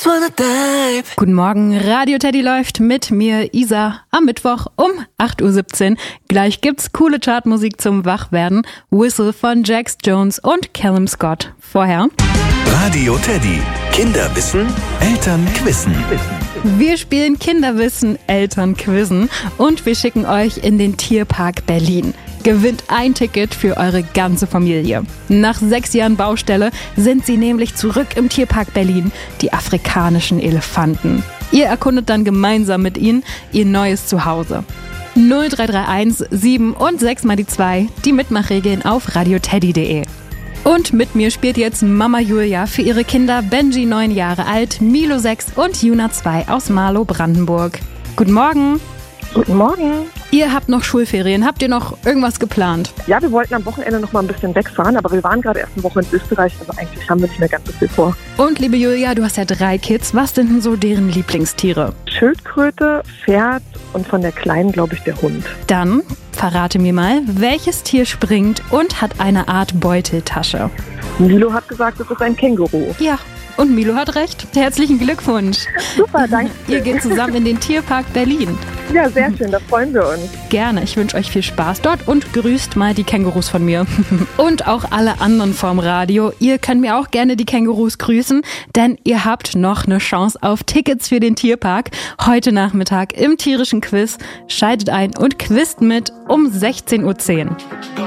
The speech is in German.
just wanna dive. Guten Morgen, Radio Teddy läuft mit mir, Isa, am Mittwoch um 8.17 Uhr. Gleich gibt's coole Chartmusik zum Wachwerden. Whistle von Jax Jones und Callum Scott. Vorher Radio Teddy. Kinderwissen, Eltern quizzen. wir spielen Kinderwissen, Eltern quizzen und wir schicken euch in den Tierpark Berlin. Gewinnt ein Ticket für eure ganze Familie. Nach 6 Jahren Baustelle sind sie nämlich zurück im Tierpark Berlin, die afrikanischen Elefanten. Ihr erkundet dann gemeinsam mit ihnen ihr neues Zuhause. 0331 7 und 6 mal die 2, die Mitmachregeln auf radioteddy.de. Und mit mir spielt jetzt Mama Julia für ihre Kinder Benji 9 Jahre alt, Milo 6 und Juna 2 aus Marlow, Brandenburg. Guten Morgen. Guten Morgen. Ihr habt noch Schulferien. Habt ihr noch irgendwas geplant? Ja, wir wollten am Wochenende noch mal ein bisschen wegfahren, aber wir waren gerade erst eine Woche in Österreich, also eigentlich haben wir nicht mehr ganz so viel vor. Und liebe Julia, du hast ja 3 Kids. Was sind denn so deren Lieblingstiere? Schildkröte, Pferd und von der Kleinen, glaube ich, der Hund. Dann verrate mir mal, welches Tier springt und hat eine Art Beuteltasche? Milo hat gesagt, es ist ein Känguru. Ja, und Milo hat recht. Herzlichen Glückwunsch. Super, danke. Ihr geht zusammen in den Tierpark Berlin. Ja, sehr schön, da freuen wir uns. Gerne, ich wünsche euch viel Spaß dort und grüßt mal die Kängurus von mir. Und auch alle anderen vom Radio. Ihr könnt mir auch gerne die Kängurus grüßen, denn ihr habt noch eine Chance auf Tickets für den Tierpark. Heute Nachmittag im tierischen Quiz. Schaltet ein und quizt mit um 16.10 Uhr.